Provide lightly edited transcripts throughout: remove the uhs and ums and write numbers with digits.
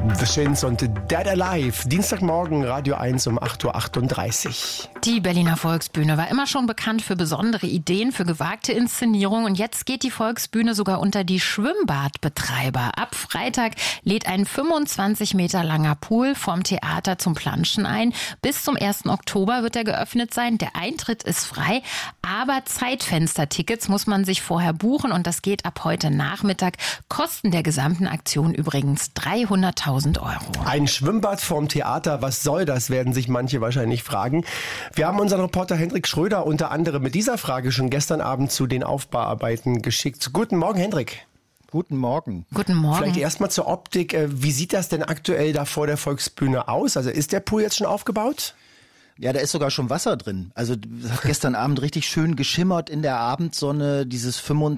The Shins und Dead Alive. Dienstagmorgen, Radio 1 um 8.38 Uhr. Die Berliner Volksbühne war immer schon bekannt für besondere Ideen, für gewagte Inszenierungen. Und jetzt geht die Volksbühne sogar unter die Schwimmbadbetreiber. Ab Freitag lädt ein 25 Meter langer Pool vom Theater zum Planschen ein. Bis zum 1. Oktober wird er geöffnet sein. Der Eintritt ist frei, aber Zeitfenstertickets muss man sich vorher buchen. Und das geht ab heute Nachmittag. Kosten der gesamten Aktion übrigens 300.000 €. Ein Schwimmbad vorm Theater, was soll das, werden sich manche wahrscheinlich fragen. Wir haben unseren Reporter Hendrik Schröder unter anderem mit dieser Frage schon gestern Abend zu den Aufbauarbeiten geschickt. Guten Morgen, Hendrik. Guten Morgen. Guten Morgen. Vielleicht erstmal zur Optik. Wie sieht das denn aktuell da vor der Volksbühne aus? Also ist der Pool jetzt schon aufgebaut? Ja, da ist sogar schon Wasser drin. Also das hat gestern Abend richtig schön geschimmert in der Abendsonne. Dieses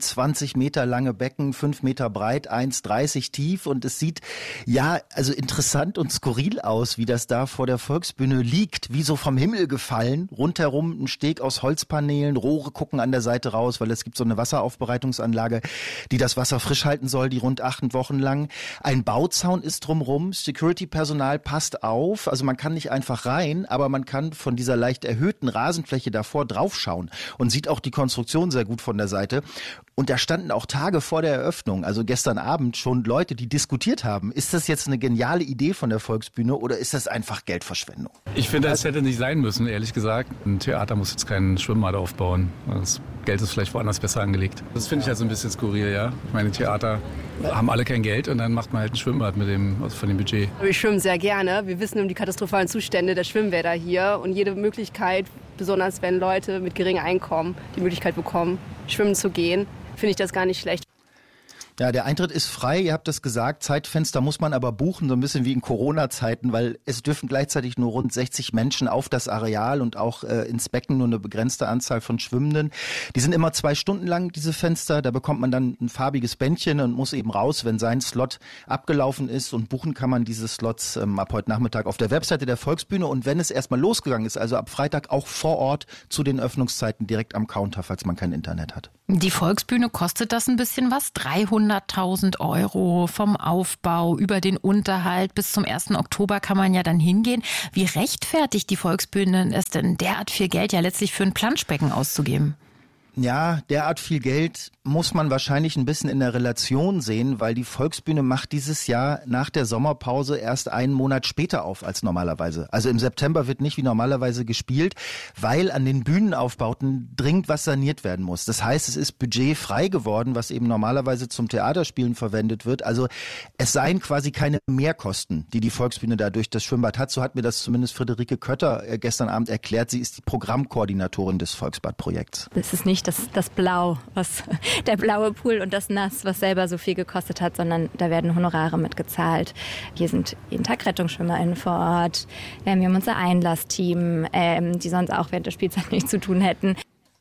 25 Meter lange Becken, 5 Meter breit, 1,30 tief. Und es sieht ja also interessant und skurril aus, wie das da vor der Volksbühne liegt. Wie so vom Himmel gefallen. Rundherum ein Steg aus Holzpaneelen. Rohre gucken an der Seite raus, weil es gibt so eine Wasseraufbereitungsanlage, die das Wasser frisch halten soll, die rund 8 Wochen lang. Ein Bauzaun ist drumrum. Security-Personal passt auf. Also man kann nicht einfach rein, aber man kann von dieser leicht erhöhten Rasenfläche davor draufschauen und sieht auch die Konstruktion sehr gut von der Seite. Und da standen auch Tage vor der Eröffnung, also gestern Abend, schon Leute, die diskutiert haben, ist das jetzt eine geniale Idee von der Volksbühne oder ist das einfach Geldverschwendung? Ich finde, das hätte nicht sein müssen, ehrlich gesagt. Ein Theater muss jetzt keinen Schwimmbad aufbauen. Das Geld ist vielleicht woanders besser angelegt. Das finde ich also ein bisschen skurril, ja. Ich meine, Theater haben alle kein Geld und dann macht man halt ein Schwimmbad von dem Budget. Wir schwimmen sehr gerne. Wir wissen um die katastrophalen Zustände der Schwimmbäder hier und jede Möglichkeit, besonders wenn Leute mit geringem Einkommen die Möglichkeit bekommen, schwimmen zu gehen, finde ich das gar nicht schlecht. Ja, der Eintritt ist frei, ihr habt das gesagt, Zeitfenster muss man aber buchen, so ein bisschen wie in Corona-Zeiten, weil es dürfen gleichzeitig nur rund 60 Menschen auf das Areal und auch ins Becken nur eine begrenzte Anzahl von Schwimmenden. Die sind immer 2 Stunden lang, diese Fenster, da bekommt man dann ein farbiges Bändchen und muss eben raus, wenn sein Slot abgelaufen ist, und buchen kann man diese Slots ab heute Nachmittag auf der Webseite der Volksbühne, und wenn es erstmal losgegangen ist, also ab Freitag auch vor Ort zu den Öffnungszeiten direkt am Counter, falls man kein Internet hat. Die Volksbühne kostet das ein bisschen was? 300.000 € vom Aufbau über den Unterhalt. Bis zum 1. Oktober kann man ja dann hingehen. Wie rechtfertigt die Volksbühne es denn, derart viel Geld ja letztlich für ein Planschbecken auszugeben? Ja, derart viel Geld muss man wahrscheinlich ein bisschen in der Relation sehen, weil die Volksbühne macht dieses Jahr nach der Sommerpause erst einen Monat später auf als normalerweise. Also im September wird nicht wie normalerweise gespielt, weil an den Bühnenaufbauten dringend was saniert werden muss. Das heißt, es ist budgetfrei geworden, was eben normalerweise zum Theaterspielen verwendet wird. Also es seien quasi keine Mehrkosten, die die Volksbühne da durch das Schwimmbad hat. So hat mir das zumindest Friederike Kötter gestern Abend erklärt. Sie ist die Programmkoordinatorin des Volksbadprojekts. Das ist nicht das Blau, der blaue Pool und das Nass, was selber so viel gekostet hat, sondern da werden Honorare mitgezahlt. Hier sind jeden Tag RettungsschwimmerInnen vor Ort. Wir haben unser Einlassteam, die sonst auch während der Spielzeit nichts zu tun hätten.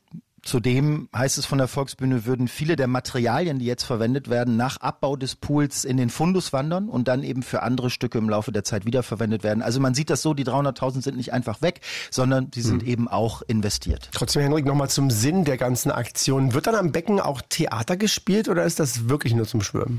Zudem heißt es von der Volksbühne, würden viele der Materialien, die jetzt verwendet werden, nach Abbau des Pools in den Fundus wandern und dann eben für andere Stücke im Laufe der Zeit wiederverwendet werden. Also man sieht das so, die 300.000 sind nicht einfach weg, sondern sie sind eben auch investiert. Trotzdem, Hendrik, nochmal zum Sinn der ganzen Aktion. Wird dann am Becken auch Theater gespielt oder ist das wirklich nur zum Schwimmen?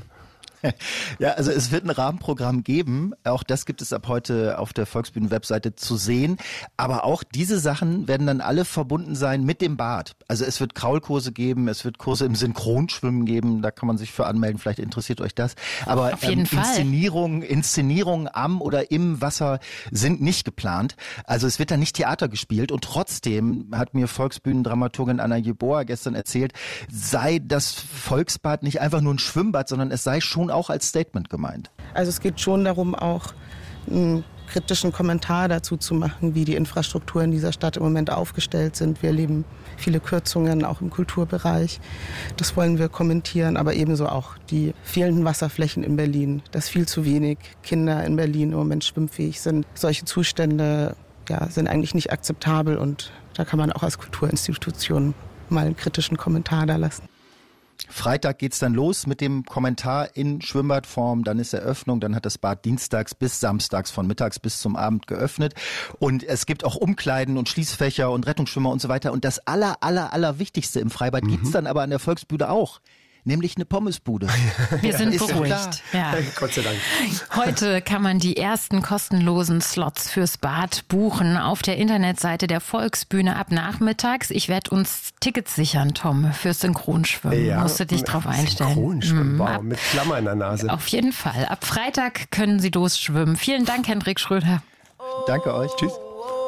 Ja, also es wird ein Rahmenprogramm geben. Auch das gibt es ab heute auf der Volksbühnen-Webseite zu sehen. Aber auch diese Sachen werden dann alle verbunden sein mit dem Bad. Also es wird Kraulkurse geben, es wird Kurse im Synchronschwimmen geben. Da kann man sich für anmelden, vielleicht interessiert euch das. Aber auf jeden Fall. Inszenierungen am oder im Wasser sind nicht geplant. Also es wird da nicht Theater gespielt. Und trotzdem hat mir Volksbühnendramaturgin Anna Jeboa gestern erzählt, sei das Volksbad nicht einfach nur ein Schwimmbad, sondern es sei schon auch als Statement gemeint. Also es geht schon darum, auch einen kritischen Kommentar dazu zu machen, wie die Infrastruktur in dieser Stadt im Moment aufgestellt sind. Wir erleben viele Kürzungen, auch im Kulturbereich. Das wollen wir kommentieren, aber ebenso auch die fehlenden Wasserflächen in Berlin, dass viel zu wenig Kinder in Berlin im Moment schwimmfähig sind. Solche Zustände sind eigentlich nicht akzeptabel, und da kann man auch als Kulturinstitution mal einen kritischen Kommentar da lassen. Freitag geht's dann los mit dem Kommentar in Schwimmbadform, dann ist Eröffnung, dann hat das Bad dienstags bis samstags von mittags bis zum Abend geöffnet, und es gibt auch Umkleiden und Schließfächer und Rettungsschwimmer und so weiter, und das Allerwichtigste im Freibad gibt's dann aber an der Volksbühne auch. nämlich eine Pommesbude. Wir sind Ist beruhigt. Ja. Gott sei Dank. Heute kann man die ersten kostenlosen Slots fürs Bad buchen auf der Internetseite der Volksbühne ab nachmittags. Ich werde uns Tickets sichern, Tom, fürs Synchronschwimmen. Ja, Musst du dich drauf einstellen. Synchronschwimmen, wow, mit Klammer in der Nase. Auf jeden Fall. Ab Freitag können Sie losschwimmen. Vielen Dank, Hendrik Schröder. Danke euch. Tschüss.